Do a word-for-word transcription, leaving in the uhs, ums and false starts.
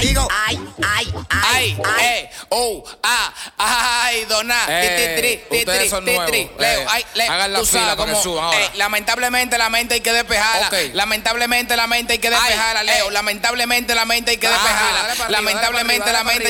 Digo, Ay, ay, ay, Ay, eh, oh, ah, ay, dona, Eh, ti, ti, ti, ustedes ti, son ti, nuevos. ti. Leo, Eh, ay, Leo, hagan la tú fila sabes para que cómo, suban ahora. eh, lamentablemente la mente hay que despejarla. Ok. Lamentablemente la mente hay que Ay, despejarla, Leo. eh. Lamentablemente la mente hay que Ajá, despejarla. dale para arriba, Lamentablemente dale la para mente